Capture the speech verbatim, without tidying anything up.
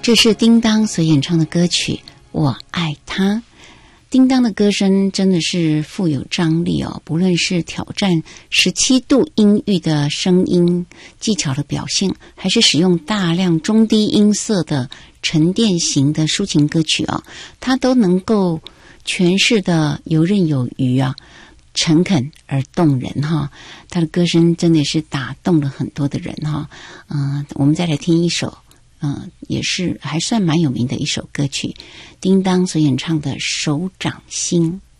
这是叮当所演唱的歌曲《我爱他》。叮当的歌声真的是富有张力哦，不论是挑战十七度音域的声音技巧的表现，还是使用大量中低音色的沉淀型的抒情歌曲哦，他都能够诠释的游刃有余啊，诚恳而动人哈。他的歌声真的是打动了很多的人哈。嗯、呃，我们再来听一首。嗯，也是还算蛮有名的一首歌曲，叮当所演唱的《手掌心》。